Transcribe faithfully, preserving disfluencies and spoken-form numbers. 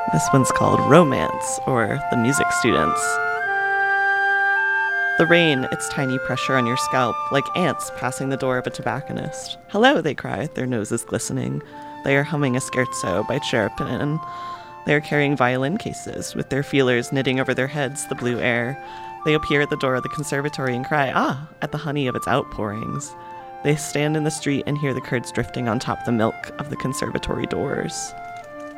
This one's called Romance, or The Music Students. The rain, its tiny pressure on your scalp, like ants passing the door of a tobacconist. Hello, they cry, their noses glistening. They are humming a scherzo by Cherubin. They are carrying violin cases, with their feelers knitting over their heads the blue air. They appear at the door of the conservatory and cry, ah, at the honey of its outpourings. They stand in the street and hear the curds drifting on top the milk of the conservatory doors.